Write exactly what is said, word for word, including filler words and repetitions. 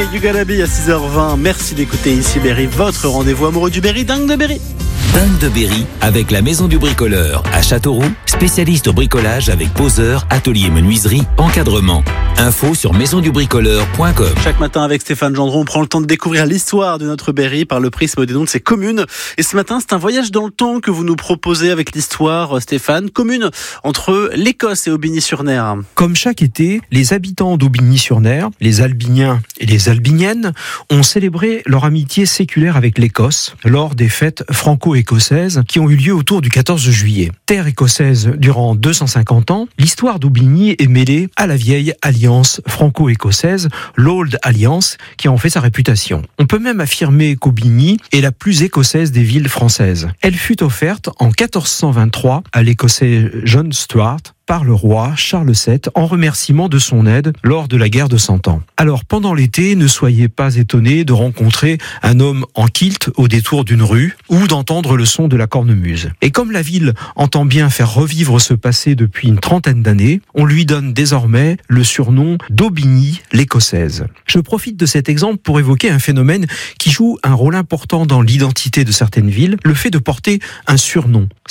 You Gotta Be à six heures vingt. Merci d'écouter ici Berry, votre rendez-vous amoureux du Berry, dingue de Berry. Dingue de Berry avec la Maison du Bricoleur à Châteauroux, spécialiste au bricolage avec poseur, atelier menuiserie, encadrement. Info sur maison du bricoleur point com. Chaque matin avec Stéphane Gendron, on prend le temps de découvrir l'histoire de notre Berry par le prisme des noms de ses communes. Et ce matin, c'est un voyage dans le temps que vous nous proposez avec l'histoire, Stéphane. Commune entre l'Écosse et Aubigny-sur-Ner. Comme chaque été, les habitants d'Aubigny-sur-Ner, les Albiniens et les Albiniennes, ont célébré leur amitié séculaire avec l'Écosse lors des fêtes franco-écossaises qui ont eu lieu autour du quatorze juillet. Terre écossaise durant deux cent cinquante ans, l'histoire d'Aubigny est mêlée à la vieille alliance franco-écossaise, l'Old Alliance, qui en fait sa réputation. On peut même affirmer qu'Aubigny est la plus écossaise des villes françaises. Elle fut offerte en quatorze cent vingt-trois à l'Écossais John Stuart par le roi Charles sept en remerciement de son aide lors de la guerre de Cent Ans. Alors pendant l'été, ne soyez pas étonnés de rencontrer un homme en kilt au détour d'une rue ou d'entendre le son de la cornemuse. Et comme la ville entend bien faire revivre ce passé depuis une trentaine d'années, on lui donne désormais le surnom d'Aubigny l'Écossaise. Je profite de cet exemple pour évoquer un phénomène qui joue un rôle important dans l'identité de certaines villes, le fait de porter un surnom.